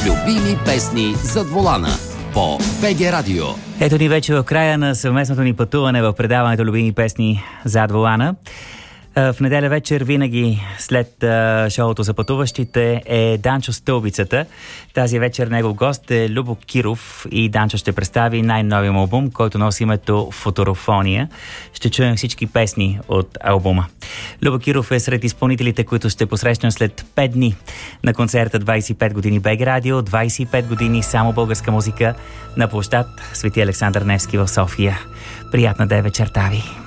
Любими песни зад волана по БГ Радио. Ето ни вече в края на съвместното ни пътуване в предаването Любими песни зад волана. В неделя вечер, винаги след шоуто за пътуващите, е Данчо Стълбицата. Тази вечер негов гост е Любо Киров и Данчо ще представи най-новия му албум, който носи името Футурофония. Ще чуем всички песни от албума. Любо Киров е сред изпълнителите, които ще посрещнем след 5 дни на концерта 25 години БГ Радио, 25 години само българска музика на площад Свети Александър Невски в София. Приятна да е вечерта ви!